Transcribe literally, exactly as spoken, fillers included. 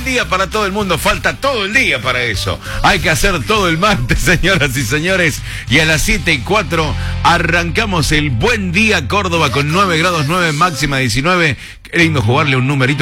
día para todo el mundo, falta todo el día para eso. Hay que hacer todo el martes, señoras y señores. Y a las siete y cuatro arrancamos el Buen Día Córdoba con nueve grados, nueve máxima diecinueve. Qué lindo jugarle un numerito